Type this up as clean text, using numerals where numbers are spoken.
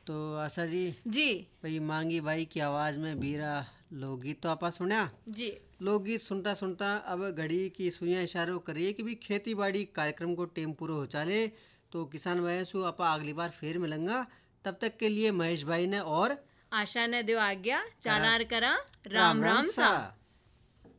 तो आशा जी जी भाई मांगी बाई की आवाज़ में बीरा लोकगीत तो आपा सुना जी। लोकगीत सुनता सुनता अब घड़ी की सुइयां इशारों करिए कि भी खेती बाड़ी कार्यक्रम को टेम पूरा हो चाले। तो किसान भाई सु आपा अगली बार फिर मिलेंगा। तब तक के लिए महेश भाई ने और आशा ने दो आज्ञा करा चालार करा राम राम राम राम सा। सा।